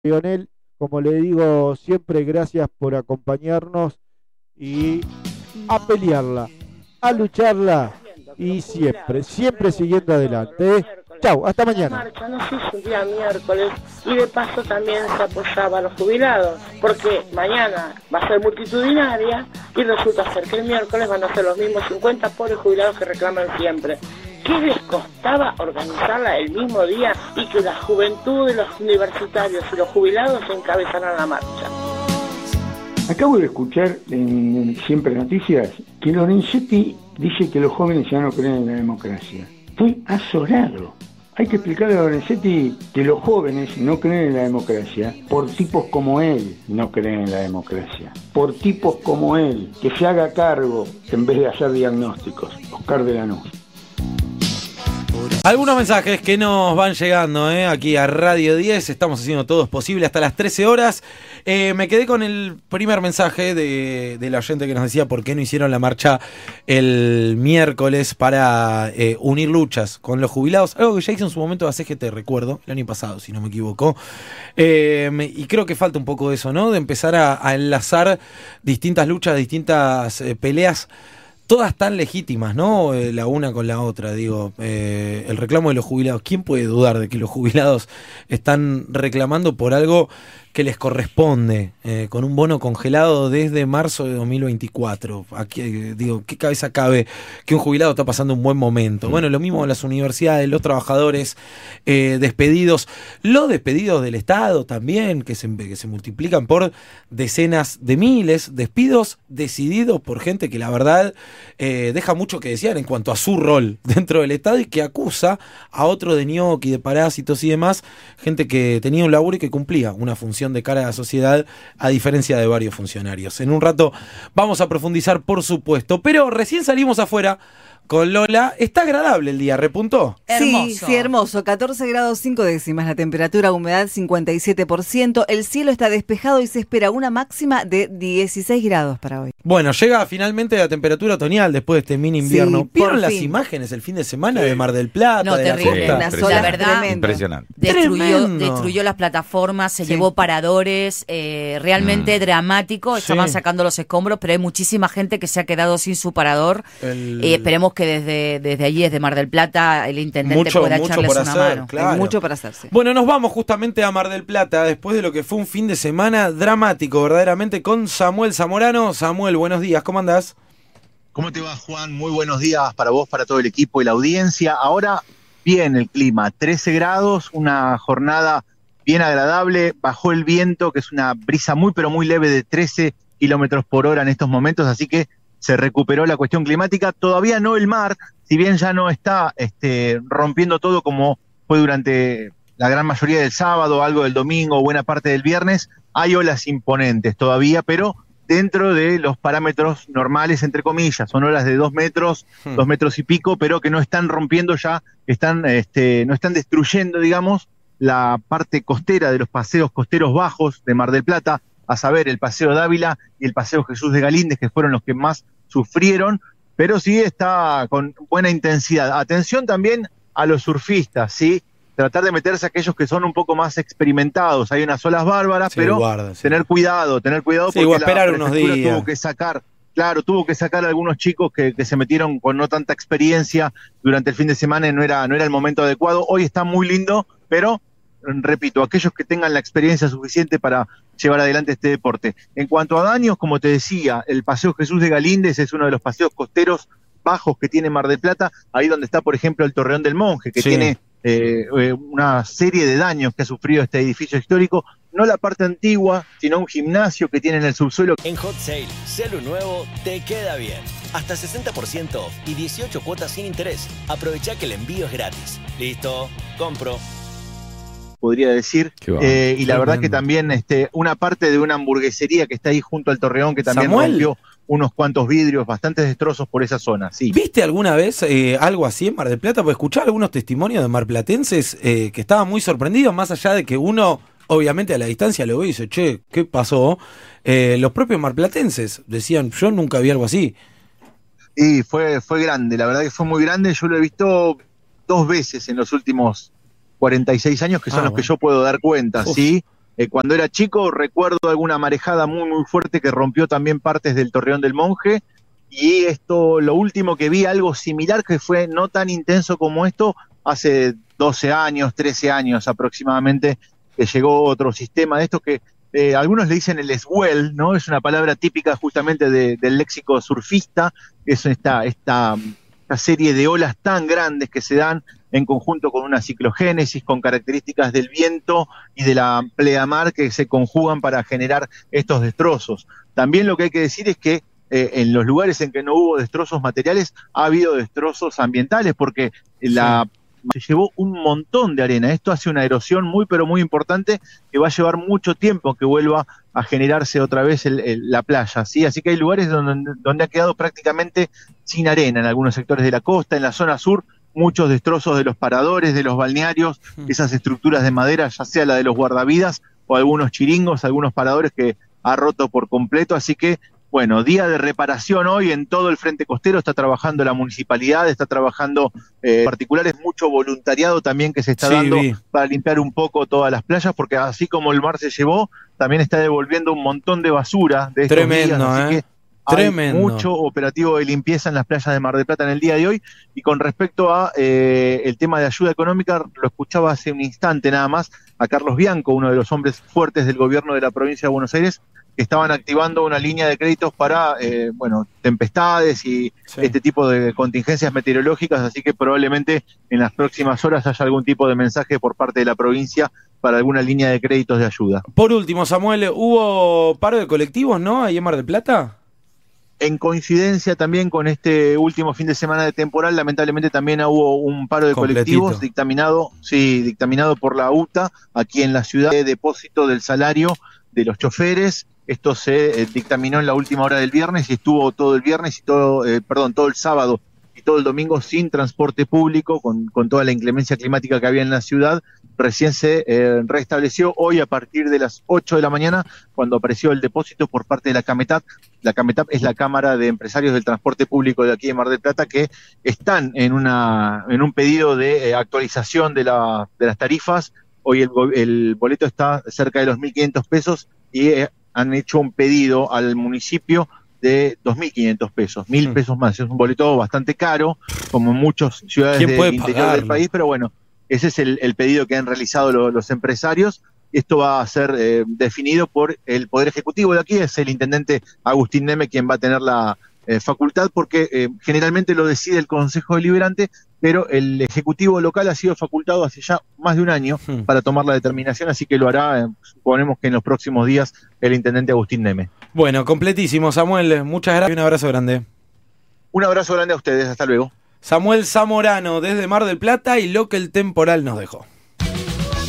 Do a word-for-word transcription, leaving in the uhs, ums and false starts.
Lionel, como le digo siempre, gracias por acompañarnos y a pelearla, a lucharla y siempre, siempre siguiendo adelante. ¿eh? Chau, hasta La mañana. marcha no se hizo un día miércoles y de paso también se apoyaba a los jubilados, porque mañana va a ser multitudinaria y resulta ser que el miércoles van a ser los mismos cincuenta pobres jubilados que reclaman siempre. ¿Qué les costaba organizarla el mismo día y que la juventud de los universitarios y los jubilados encabezaran la marcha? Acabo de escuchar en Siempre Noticias que Lorenzetti dice que los jóvenes ya no creen en la democracia. Estoy azorado. Hay que explicarle a Lorenzetti que los jóvenes no creen en la democracia por tipos como él no creen en la democracia. Por tipos como él, que se haga cargo en vez de hacer diagnósticos. Oscar de Lanús. Algunos mensajes que nos van llegando ¿eh? aquí a Radio diez, estamos haciendo todo posible hasta las trece horas. Eh, me quedé con el primer mensaje de, de la oyente que nos decía por qué no hicieron la marcha el miércoles para eh, unir luchas con los jubilados. Algo que ya hizo en su momento la C G T, recuerdo, el año pasado, si no me equivoco. Eh, me, y creo que falta un poco de eso, ¿no? De empezar a, a enlazar distintas luchas, distintas eh, peleas, todas tan legítimas, ¿no? Eh, la una con la otra, digo, eh, el reclamo de los jubilados. ¿Quién puede dudar de que los jubilados están reclamando por algo que les corresponde, eh, con un bono congelado desde marzo de dos mil veinticuatro? Aquí, eh, digo, ¿qué cabeza cabe que un jubilado está pasando un buen momento? Bueno, lo mismo en las universidades, los trabajadores eh, despedidos, los despedidos del Estado también, que se, que se multiplican por decenas de miles, despidos decididos por gente que la verdad eh, deja mucho que desear en cuanto a su rol dentro del Estado y que acusa a otro de ñoqui, de parásitos y demás, gente que tenía un laburo y que cumplía una función de cara a la sociedad, a diferencia de varios funcionarios. En un rato vamos a profundizar, por supuesto, pero recién salimos afuera con Lola. Está agradable el día, ¿repuntó? Sí, sí, hermoso. catorce grados cinco décimas la temperatura, humedad cincuenta y siete por ciento. El cielo está despejado y se espera una máxima de dieciséis grados para hoy. Bueno, llega finalmente la temperatura otoñal después de este mini invierno. Sí, ¿Vieron las fin. imágenes el fin de semana sí. de Mar del Plata? No, de terrible. La Una costa? sola La verdad, tremenda. Impresionante. Destruyó, Tremendo. destruyó las plataformas, se Sí. llevó paradores, eh, realmente Mm. dramático. Estaban Sí. sacando los escombros, pero hay muchísima gente que se ha quedado sin su parador. El... Eh, esperemos que desde, desde allí, desde Mar del Plata, el intendente Mucho, pueda mucho echarles por una hacer, mano. claro. Hay mucho para hacerse. Bueno, nos vamos justamente a Mar del Plata después de lo que fue un fin de semana dramático, verdaderamente, con Samuel Zamorano. Samuel, buenos días, ¿cómo andás? ¿Cómo te va, Juan? Muy buenos días para vos, para todo el equipo y la audiencia. Ahora, bien el clima, trece grados, una jornada bien agradable, bajó el viento, que es una brisa muy pero muy leve de trece kilómetros por hora en estos momentos, así que se recuperó la cuestión climática. Todavía no el mar, si bien ya no está este, rompiendo todo como fue durante la gran mayoría del sábado, algo del domingo, buena parte del viernes, hay olas imponentes todavía, pero dentro de los parámetros normales, entre comillas, son olas de dos metros, hmm. dos metros y pico, pero que no están rompiendo ya, están, este, no están destruyendo, digamos, la parte costera de los paseos costeros bajos de Mar del Plata, a saber, el Paseo Dávila y el Paseo Jesús de Galíndez, que fueron los que más sufrieron, pero sí está con buena intensidad. Atención también a los surfistas, ¿sí? Tratar de meterse a aquellos que son un poco más experimentados. Hay unas olas bárbaras, Sí, pero guarda, sí. tener cuidado, tener cuidado Sí, porque o esperar la unos prefectura días. tuvo que sacar, claro, tuvo que sacar a algunos chicos que, que se metieron con no tanta experiencia durante el fin de semana y no era, no era el momento adecuado. Hoy está muy lindo, pero repito, aquellos que tengan la experiencia suficiente para llevar adelante este deporte. En cuanto a daños, como te decía, el Paseo Jesús de Galíndez es uno de los paseos costeros bajos que tiene Mar del Plata, ahí donde está, por ejemplo, el Torreón del Monje, que Sí. tiene eh, una serie de daños que ha sufrido este edificio histórico, no la parte antigua, sino un gimnasio que tiene en el subsuelo. En Hot Sale, celu nuevo te queda bien. Hasta sesenta por ciento off y dieciocho cuotas sin interés. Aprovecha que el envío es gratis. Listo, compro. Podría decir, Qué va. eh, y la verdad Tremendo. que también este, una parte de una hamburguesería que está ahí junto al Torreón, que también Samuel. rompió unos cuantos vidrios, bastantes destrozos por esa zona, sí. ¿Viste alguna vez eh, algo así en Mar del Plata? Porque escuché algunos testimonios de marplatenses eh, que estaban muy sorprendidos, más allá de que uno, obviamente a la distancia lo ve y dice, che, ¿qué pasó? Eh, los propios marplatenses decían, yo nunca vi algo así. Y fue, fue grande, la verdad que fue muy grande, yo lo he visto dos veces en los últimos cuarenta y seis años, que son Ah, los bueno. que yo puedo dar cuenta, Uf. ¿sí? Eh, cuando era chico recuerdo alguna marejada muy muy fuerte que rompió también partes del Torreón del Monje, y esto, lo último que vi, algo similar, que fue no tan intenso como esto, hace doce años, trece años aproximadamente, que llegó otro sistema de estos que eh, algunos le dicen el swell, ¿no? Es una palabra típica justamente de, del léxico surfista, es esta, esta, esta serie de olas tan grandes que se dan en conjunto con una ciclogénesis, con características del viento y de la pleamar que se conjugan para generar estos destrozos. También lo que hay que decir es que eh, en los lugares en que no hubo destrozos materiales, ha habido destrozos ambientales, porque la, sí. se llevó un montón de arena. Esto hace una erosión muy, pero muy importante, que va a llevar mucho tiempo que vuelva a generarse otra vez el, el, la playa, ¿sí? Así que hay lugares donde, donde ha quedado prácticamente sin arena, en algunos sectores de la costa, en la zona sur, muchos destrozos de los paradores, de los balnearios, esas estructuras de madera, ya sea la de los guardavidas o algunos chiringos, algunos paradores que ha roto por completo. Así que, bueno, día de reparación hoy en todo el frente costero. Está trabajando la municipalidad, está trabajando eh, particulares, mucho voluntariado también que se está sí, dando vi. para limpiar un poco todas las playas, porque así como el mar se llevó, también está devolviendo un montón de basura de estos Tremendo, días, así ¿eh? que hay Tremendo. mucho operativo de limpieza en las playas de Mar del Plata en el día de hoy. Y con respecto a eh, el tema de ayuda económica, lo escuchaba hace un instante nada más a Carlos Bianco, uno de los hombres fuertes del gobierno de la provincia de Buenos Aires, que estaban activando una línea de créditos para eh, bueno, tempestades y sí. este tipo de contingencias meteorológicas, así que probablemente en las próximas horas haya algún tipo de mensaje por parte de la provincia para alguna línea de créditos de ayuda. Por último, Samuel, ¿hubo paro de colectivos, no, ahí en Mar del Plata? En coincidencia también con este último fin de semana de temporal, lamentablemente también hubo un paro de Completito. colectivos dictaminado, sí, dictaminado por la U T A aquí en la ciudad, de depósito del salario de los choferes. Esto se eh, dictaminó en la última hora del viernes y estuvo todo el viernes y todo, eh, perdón, todo el sábado y todo el domingo sin transporte público, con, con toda la inclemencia climática que había en la ciudad. Recién se eh, restableció hoy a partir de las ocho de la mañana, cuando apareció el depósito por parte de la CAMETAP. La CAMETAP es la Cámara de Empresarios del Transporte Público de aquí de Mar del Plata, que están en una en un pedido de eh, actualización de, la, de las tarifas. Hoy el, el boleto está cerca de los mil quinientos pesos y eh, han hecho un pedido al municipio de dos mil quinientos pesos, mil pesos más. Es un boleto bastante caro, como en muchas ciudades del interior pagarlo? del país, pero bueno, ese es el, el pedido que han realizado lo, los empresarios. Esto va a ser eh, definido por el Poder Ejecutivo de aquí, es el intendente Agustín Neme quien va a tener la eh, facultad, porque eh, generalmente lo decide el Consejo Deliberante, pero el Ejecutivo local ha sido facultado hace ya más de un año hmm. para tomar la determinación, así que lo hará, eh, suponemos que en los próximos días, el intendente Agustín Neme. Bueno, completísimo, Samuel, muchas gracias y un abrazo grande. Un abrazo grande a ustedes, hasta luego. Samuel Zamorano desde Mar del Plata y lo que el temporal nos dejó.